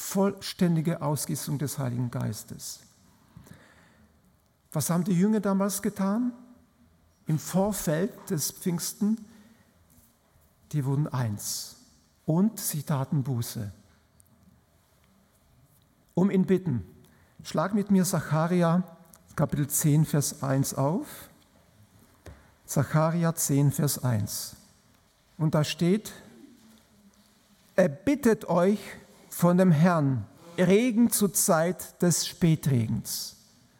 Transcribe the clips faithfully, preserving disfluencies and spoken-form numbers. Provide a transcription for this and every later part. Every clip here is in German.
vollständige Ausgießung des Heiligen Geistes. Was haben die Jünger damals getan? Im Vorfeld des Pfingsten, die wurden eins und sie taten Buße. Um ihn bitten. Schlag mit mir Sacharja Kapitel zehn, Vers eins auf. Sacharja zehn, Vers eins. Und da steht: Er bittet euch von dem Herrn Regen zur Zeit des Spätregens.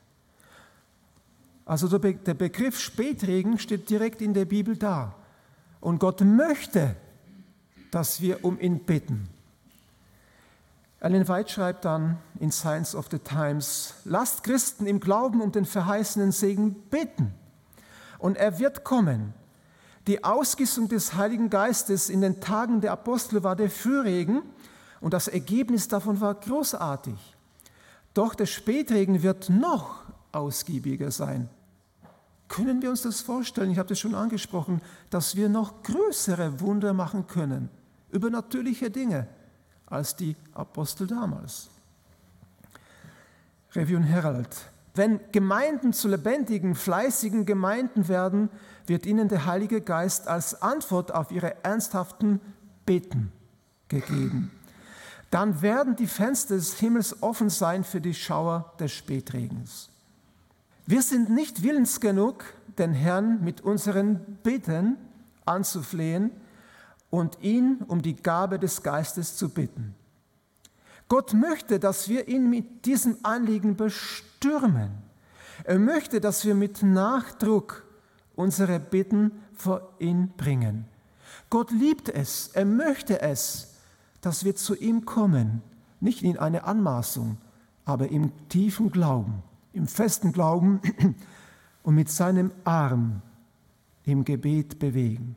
Also der, Be- der Begriff Spätregen steht direkt in der Bibel da. Und Gott möchte, dass wir um ihn bitten. Ellen White schreibt dann in Signs of the Times: Lasst Christen im Glauben um den verheißenen Segen bitten. Und er wird kommen. Die Ausgießung des Heiligen Geistes in den Tagen der Apostel war der Frühregen und das Ergebnis davon war großartig. Doch der Spätregen wird noch ausgiebiger sein. Können wir uns das vorstellen? Ich habe das schon angesprochen, dass wir noch größere Wunder machen können, übernatürliche Dinge, als die Apostel damals. Review und Herald. Wenn Gemeinden zu lebendigen, fleißigen Gemeinden werden, wird ihnen der Heilige Geist als Antwort auf ihre ernsthaften Bitten gegeben. Dann werden die Fenster des Himmels offen sein für die Schauer des Spätregens. Wir sind nicht willens genug, den Herrn mit unseren Bitten anzuflehen und ihn um die Gabe des Geistes zu bitten. Gott möchte, dass wir ihn mit diesem Anliegen bestürmen. Er möchte, dass wir mit Nachdruck unsere Bitten vor ihn bringen. Gott liebt es, er möchte es, dass wir zu ihm kommen, nicht in eine Anmaßung, aber im tiefen Glauben, im festen Glauben und mit seinem Arm im Gebet bewegen.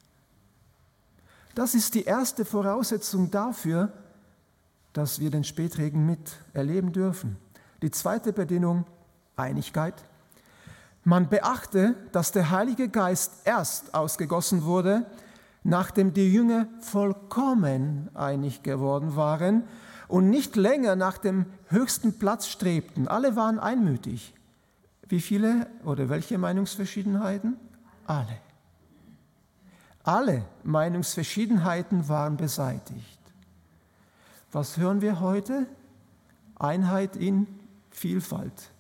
Das ist die erste Voraussetzung dafür, dass wir den Spätregen miterleben dürfen. Die zweite Bedingung: Einigkeit. Man beachte, dass der Heilige Geist erst ausgegossen wurde, nachdem die Jünger vollkommen einig geworden waren und nicht länger nach dem höchsten Platz strebten. Alle waren einmütig. Wie viele oder welche Meinungsverschiedenheiten? Alle. Alle Meinungsverschiedenheiten waren beseitigt. Was hören wir heute? Einheit in Vielfalt.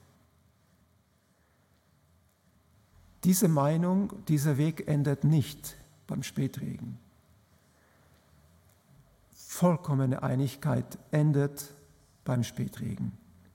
Diese Meinung, dieser Weg endet nicht beim Spätregen. Vollkommene Einigkeit endet beim Spätregen.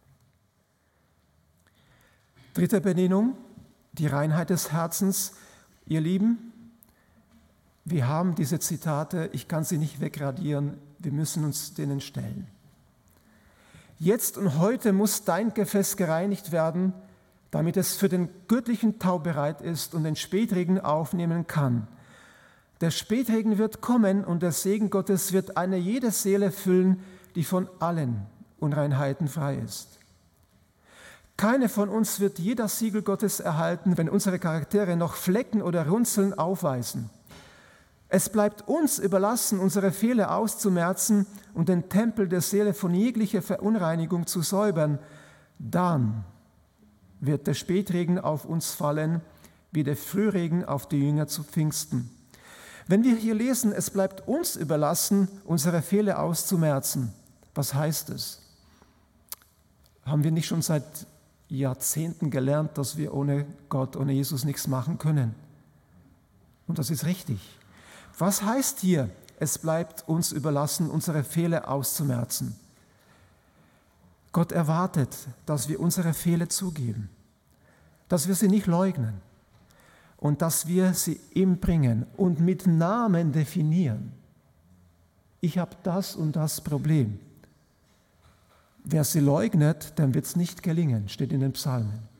Dritte Benennung, die Reinheit des Herzens. Ihr Lieben, wir haben diese Zitate, ich kann sie nicht wegradieren, wir müssen uns denen stellen. Jetzt und heute muss dein Gefäß gereinigt werden, damit es für den göttlichen Tau bereit ist und den Spätregen aufnehmen kann. Der Spätregen wird kommen und der Segen Gottes wird eine jede Seele füllen, die von allen Unreinheiten frei ist. Keine von uns wird je das Siegel Gottes erhalten, wenn unsere Charaktere noch Flecken oder Runzeln aufweisen. Es bleibt uns überlassen, unsere Fehler auszumerzen und den Tempel der Seele von jeglicher Verunreinigung zu säubern. Dann wird der Spätregen auf uns fallen, wie der Frühregen auf die Jünger zu Pfingsten. Wenn wir hier lesen, es bleibt uns überlassen, unsere Fehler auszumerzen, was heißt es? Haben wir nicht schon seit Jahrzehnten gelernt, dass wir ohne Gott, ohne Jesus nichts machen können? Und das ist richtig. Was heißt hier, es bleibt uns überlassen, unsere Fehler auszumerzen? Gott erwartet, dass wir unsere Fehler zugeben, dass wir sie nicht leugnen und dass wir sie ihm bringen und mit Namen definieren. Ich habe das und das Problem. Wer sie leugnet, dem wird es nicht gelingen, steht in den Psalmen.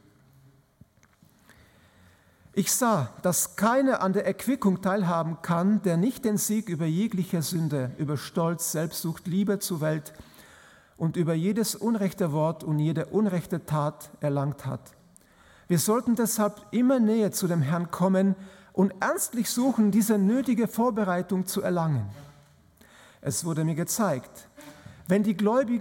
Ich sah, dass keiner an der Erquickung teilhaben kann, der nicht den Sieg über jegliche Sünde, über Stolz, Selbstsucht, Liebe zur Welt und über jedes unrechte Wort und jede unrechte Tat erlangt hat. Wir sollten deshalb immer näher zu dem Herrn kommen und ernstlich suchen, diese nötige Vorbereitung zu erlangen. Es wurde mir gezeigt, wenn die Gläubigen